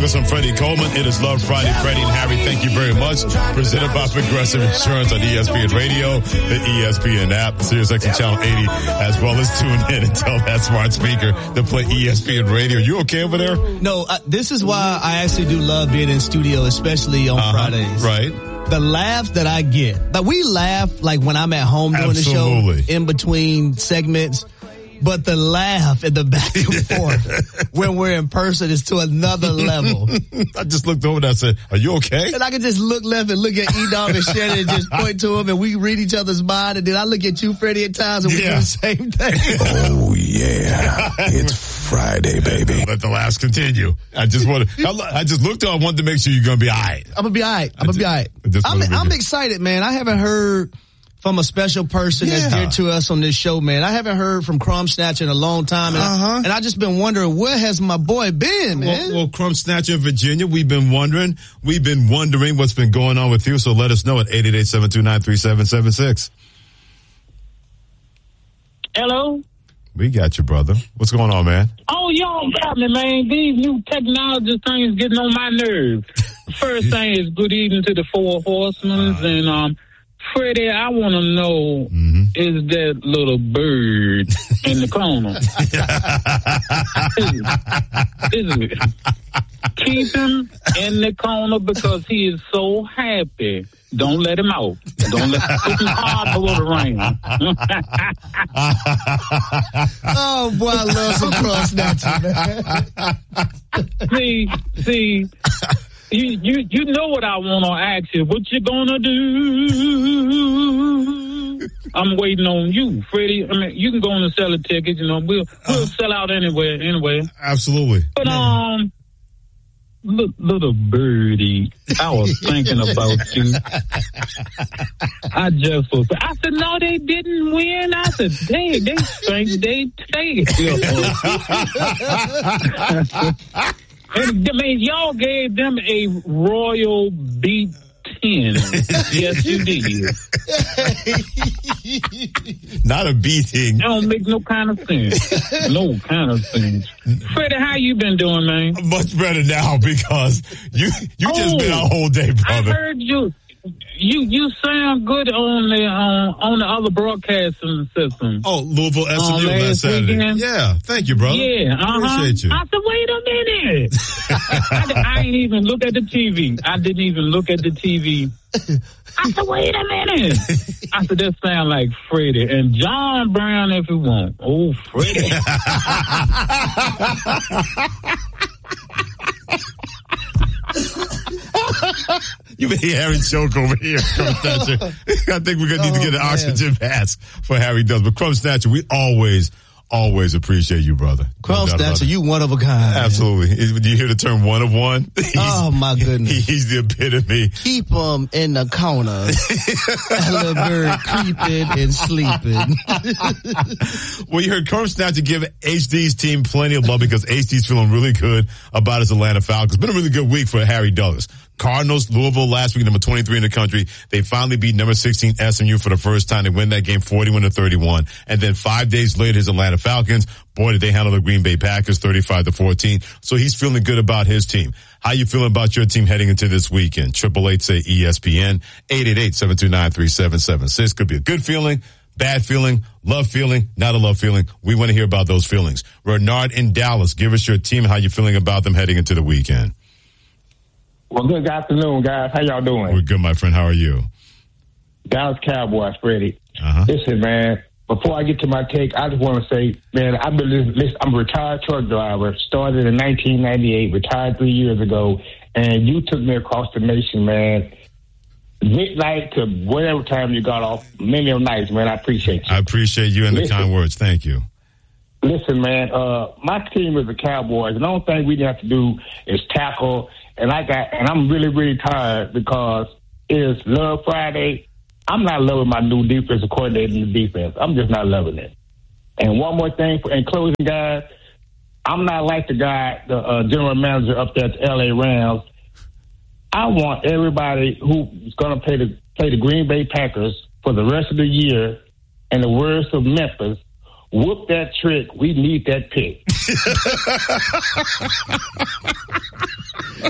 focus on Freddie Coleman. It is Love Friday. Freddie and Harry, thank you very much. Presented by Progressive Insurance on ESPN Radio, the ESPN app, SiriusXM Channel 80, as well as tune in and tell that smart speaker to play ESPN Radio. You okay over there? No, this is why I actually do love being in studio, especially on Fridays. Right. The laugh that I get. Like, we laugh like when I'm at home doing the show in between segments. But the laugh and the back and forth when we're in person is to another level. I just looked over and I said, are you okay? And I can just look left and look at E-Dog and Shannon and just point to him, and we read each other's mind. And then I look at you, Freddie, at times, and we do the same thing. Oh, yeah. It's Friday, baby. Let the laughs continue. I just looked up. I wanted to make sure you're going to be all right. I'm going to be all right. I'm excited, man. I haven't heard from a special person that's dear to us on this show, man. I haven't heard from Crumb Snatcher in a long time, and I just been wondering, where has my boy been, man? Well, Crumb Snatcher in Virginia, we've been wondering what's been going on with you, so let us know at 888-729-3776. Hello? We got you, brother. What's going on, man? Oh, y'all got me, man. These new technology things getting on my nerves. First thing is good evening to the Four Horsemen, and Freddie, I want to know, is that little bird in the corner? Is it? Keep him in the corner because he is so happy. Don't let him out. Don't let him hard below the rain. Oh, boy, I love some cross snatching. See. You know what I want to ask you. What you gonna do? I'm waiting on you, Freddie. I mean, you can go on and sell a ticket. You know, we'll sell out anyway. Absolutely. But little birdie, I was thinking about you. I said, no, they didn't win. I said, dang, they think they take it. And, I mean, y'all gave them a royal beat 10. Yes, you did. Not a beating. That don't make no kind of sense. No kind of sense. Freddie, how you been doing, man? Much better now because you just been out all day, brother. I heard you. You sound good on the other broadcasting system. Oh, Louisville SMU last Saturday. Weekend. Yeah, thank you, brother. Yeah, appreciate you. I said, wait a minute. I ain't even look at the TV. I didn't even look at the TV. I said, wait a minute. I said, that sound like Freddie and John Brown if you want. Oh, Freddie. You may hear Harry choke over here, Crumb Snatcher. I think we're going to need to get an oxygen mask for Harry does. But Crumb Snatcher, we always appreciate you, brother. Crumb Snatcher, you one of a kind. Absolutely. Do you hear the term one of one? Oh, my goodness. He's the epitome. Keep him in the corner. That little bird creeping and sleeping. Well, you heard Crumb Snatcher give HD's team plenty of love because HD's feeling really good about his Atlanta Falcons. It's been a really good week for Harry Douglas. Cardinals, Louisville last week, number 23 in the country. They finally beat number 16 SMU for the first time. They win that game 41-31. And then 5 days later, his Atlanta Falcons, boy, did they handle the Green Bay Packers 35-14. So he's feeling good about his team. How you feeling about your team heading into this weekend? 888-SAY-ESPN, 888-729-3776. Could be a good feeling, bad feeling, love feeling, not a love feeling. We want to hear about those feelings. Renard in Dallas, give us your team, how you feeling about them heading into the weekend. Well, good afternoon, guys. How y'all doing? We're good, my friend. How are you? Dallas Cowboys, Freddie. Listen, man, before I get to my take, I just want to say, man, I'm a retired truck driver, started in 1998, retired 3 years ago, and you took me across the nation, man. Midnight to whatever time you got off, many of nights, man. I appreciate you. I appreciate you and the kind words. Thank you. Listen, man, my team is the Cowboys, and the only thing we have to do is tackle. And I'm really, really tired because it's Love Friday. I'm not loving my new defensive coordinator in the defense. I'm just not loving it. And one more thing, in closing, guys, I'm not like the guy, the general manager up there at the LA Rams. I want everybody who's going to play the Green Bay Packers for the rest of the year, in the words of Memphis, whoop that trick. We need that pick.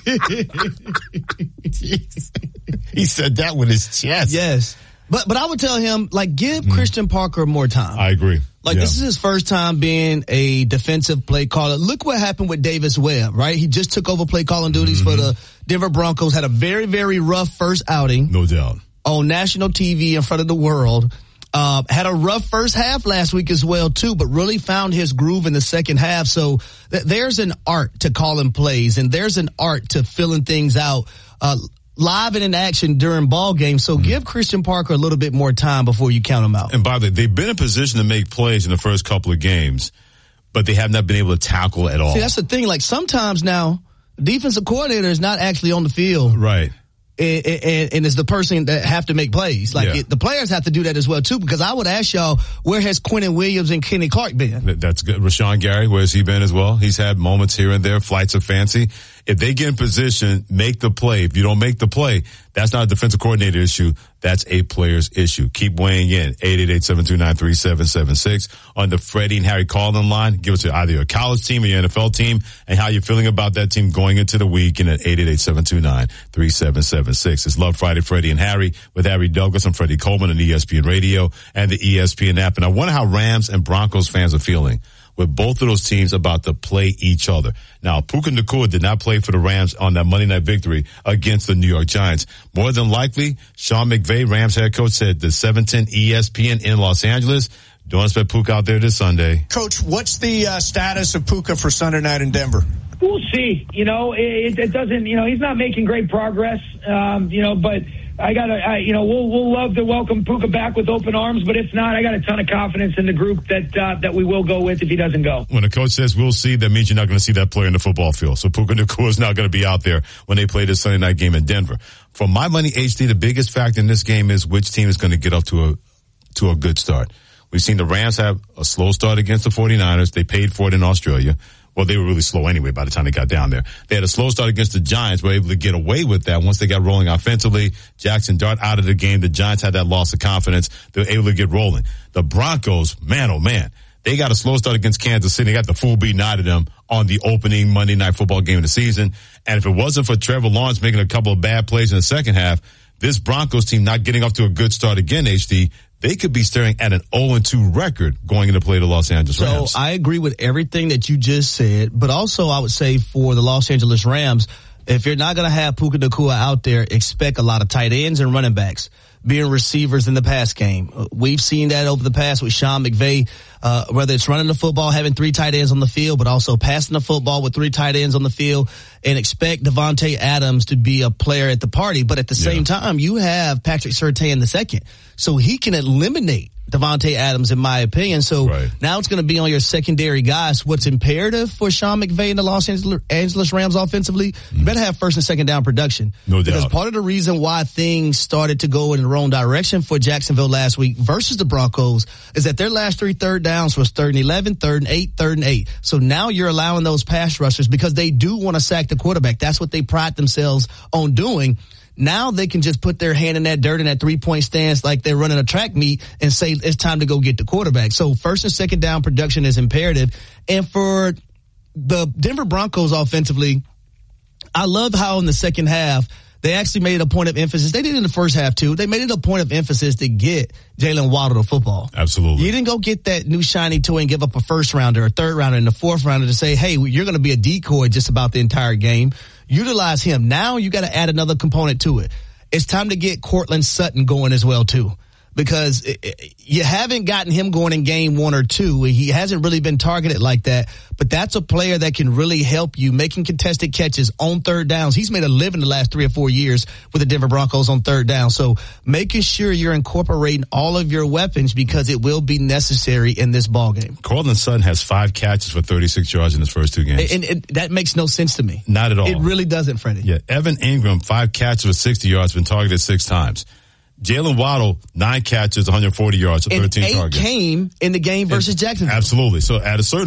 He said that with his chest. Yes. But I would tell him, like, give Christian Parker more time. I agree. Like, this is his first time being a defensive play caller. Look what happened with Davis Webb, right? He just took over play calling duties for the Denver Broncos, had a very, very rough first outing. No doubt. On national TV in front of the world. Had a rough first half last week as well, too, but really found his groove in the second half. So there's an art to calling plays, and there's an art to filling things out live and in action during ball games. So give Christian Parker a little bit more time before you count him out. And by the way, they've been in position to make plays in the first couple of games, but they have not been able to tackle at all. See, that's the thing. Like, sometimes now, defensive coordinator is not actually on the field. Right. And it's the person that have to make plays. Like, the players have to do that as well, too, because I would ask y'all, where has Quentin Williams and Kenny Clark been? That's good. Rashawn Gary, where has he been as well? He's had moments here and there, flights of fancy. If they get in position, make the play. If you don't make the play, that's not a defensive coordinator issue. That's a player's issue. Keep weighing in. 888-729-3776 on the Freddie and Harry call-in line. Give us either your college team or your NFL team and how you're feeling about that team going into the week. And at 888-729-3776. It's Love Friday, Freddie and Harry with Harry Douglas and Freddie Coleman on ESPN Radio and the ESPN app. And I wonder how Rams and Broncos fans are feeling with both of those teams about to play each other. Now, Puka Nacua did not play for the Rams on that Monday night victory against the New York Giants. More than likely, Sean McVay, Rams head coach, said the 710 ESPN in Los Angeles, don't expect Puka out there this Sunday. Coach, what's the status of Puka for Sunday night in Denver? We'll see. It doesn't, he's not making great progress, but we'll love to welcome Puka back with open arms, but if not, I got a ton of confidence in the group that we will go with if he doesn't go. When a coach says we'll see, that means you're not going to see that player in the football field. So Puka Nacua is not going to be out there when they play this Sunday night game in Denver. For my money, HD, the biggest factor in this game is which team is going to get off to a good start. We've seen the Rams have a slow start against the 49ers. They paid for it in Australia. Well, they were really slow anyway by the time they got down there. They had a slow start against the Giants, were able to get away with that once they got rolling offensively. Jackson Dart out of the game. The Giants had that loss of confidence. They were able to get rolling. The Broncos, man, oh man, they got a slow start against Kansas City. They got the full beat out of them on the opening Monday Night Football game of the season. And if it wasn't for Trevor Lawrence making a couple of bad plays in the second half, this Broncos team not getting off to a good start again, HD, they could be staring at an 0-2 record going into play the Los Angeles Rams. So I agree with everything that you just said, but also I would say for the Los Angeles Rams, if you're not going to have Puka Nacua out there, expect a lot of tight ends and running backs being receivers in the pass game. We've seen that over the past with Sean McVay, whether it's running the football, having 3 tight ends on the field, but also passing the football with 3 tight ends on the field, and expect Devontae Adams to be a player at the party. But at the same time, you have Patrick Surtain II, so he can eliminate Devontae Adams, in my opinion. So now it's going to be on your secondary guys. What's imperative for Sean McVay and the Los Angeles Rams offensively, you better have first and second down production. No doubt. Because part of the reason why things started to go in the wrong direction for Jacksonville last week versus the Broncos is that their last 3 third downs was 3rd and 11, 3rd and 8, 3rd and 8. So now you're allowing those pass rushers, because they do want to sack the quarterback. That's what they pride themselves on doing. Now they can just put their hand in that dirt in that 3-point stance like they're running a track meet and say it's time to go get the quarterback. So first and second down production is imperative. And for the Denver Broncos offensively, I love how in the second half they actually made it a point of emphasis. They did it in the first half too. They made it a point of emphasis to get Jalen Waddle the football. Absolutely. You didn't go get that new shiny toy and give up a first rounder, a third rounder, and a fourth rounder to say, hey, you're going to be a decoy just about the entire game. Utilize him. Now you got to add another component to it. It's time to get Courtland Sutton going as well too, because you haven't gotten him going in game 1 or 2. He hasn't really been targeted like that, but that's a player that can really help you making contested catches on third downs. He's made a living the last 3 or 4 years with the Denver Broncos on third down. So making sure you're incorporating all of your weapons, because it will be necessary in this ball game. Courtland Sutton has 5 catches for 36 yards in his first 2 games. And that makes no sense to me. Not at all. It really doesn't, Freddie. Yeah. Evan Ingram, 5 catches for 60 yards, been targeted 6 times. Jalen Waddle, 9 catches, 140 yards, 13 targets. And 8 came in the game versus Jacksonville. Absolutely. So at a certain